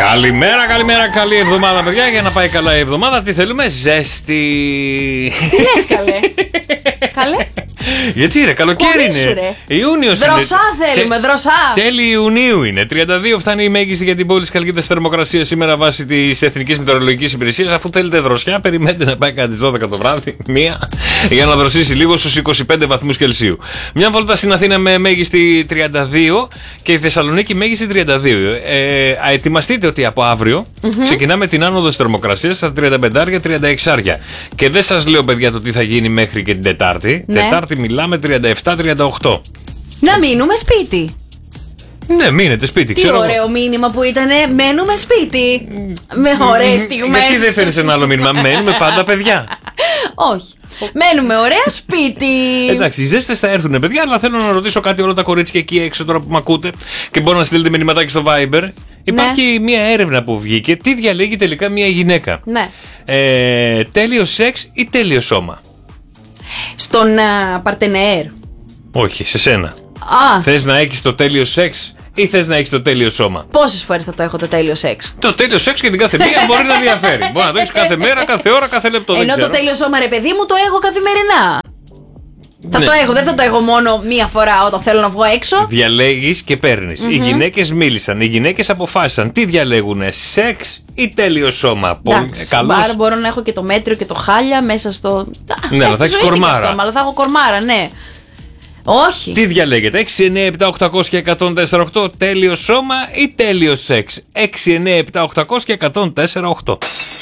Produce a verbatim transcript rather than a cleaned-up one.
Καλημέρα, καλημέρα, καλή εβδομάδα, παιδιά. Για να πάει καλά η εβδομάδα, τι θέλουμε? Ζέστη. Τι λες, καλέ? Καλέ. Γιατί ρε, καλοκαίρι είναι. Ιούνιος είναι. Δροσά θέλουμε, Τε- δροσά. Τέλη Ιουνίου είναι. τριάντα δύο φτάνει η μέγιστη για την πόλη της Χαλκίδας θερμοκρασία σήμερα βάσει της Εθνικής Μετεωρολογικής Υπηρεσίας. Αφού θέλετε δροσιά, περιμένετε να πάει κατά τις δώδεκα το βράδυ, μία, για να δροσίσει λίγο στους είκοσι πέντε βαθμούς Κελσίου. Μια βόλτα στην Αθήνα με μέγιστη τριάντα δύο και η Θεσσαλονίκη μέγιστη τριάντα δύο. Ε, ετοιμαστείτε ότι από αύριο mm-hmm. ξεκινάμε την άνοδο της θερμοκρασίας στα τριάντα πέντε τριάντα έξι. Και δεν σας λέω, παιδιά, το τι θα γίνει μέχρι και την Τετάρτη. Ναι. Τετάρτη μιλάμε τριάντα επτά τριάντα οκτώ. Να μείνουμε σπίτι. Ναι, μείνετε σπίτι. Τι ξέρω ωραίο εγώ. μήνυμα που ήτανε. Μένουμε σπίτι. Με ωραίες στιγμές. Γιατί δεν φέρεις ένα άλλο μήνυμα? Μένουμε πάντα παιδιά. Όχι. Μένουμε ωραία σπίτι. Εντάξει, οι ζέστες θα έρθουν, παιδιά, αλλά θέλω να ρωτήσω κάτι όλα τα κορίτσια εκεί έξω τώρα που με ακούτε και μπορώ να στείλετε μηνυματάκι στο Viber. Υπάρχει μια έρευνα που βγήκε. Τι διαλέγει τελικά μια γυναίκα? Ναι. Ε, τέλειο σεξ ή τέλειο σώμα? Στον uh, παρτενέρ. Όχι, σε σένα. Α, Θες να έχεις το τέλειο σεξ ή θες να έχεις το τέλειο σώμα? πόσες φορές θα το έχω το τέλειο σεξ? Το τέλειο σεξ για την κάθε μία μπορεί να διαφέρει. Μπορεί να το έχεις κάθε μέρα, κάθε ώρα, κάθε λεπτό. Δεν Ενώ ξέρω. το τέλειο σώμα, ρε παιδί μου, το έχω καθημερινά. Θα Ναι. το έχω, δεν θα το έχω μόνο μία φορά όταν θέλω να βγω έξω. Διαλέγεις και παίρνεις. Οι γυναίκες μίλησαν, οι γυναίκες αποφάσισαν. Τι διαλέγουνε, σεξ ή τέλειο σώμα? Πολύ Εντάξει, καλός. άρα μπορώ να έχω και το μέτριο και το χάλια μέσα στο. Α, Ναι, μέσα αλλά στη θα έχεις ζωή είναι και κορμάρα. αυτό, αλλά θα έχω κορμάρα, ναι. Όχι. Τι διαλέγετε, έξι εννιά επτά οκτακόσια και εκατόν τέσσερα οκτώ, τέλειο σώμα ή τέλειο σεξ? έξι εννιά επτά οκτακόσια και εκατόν τέσσερα οκτώ.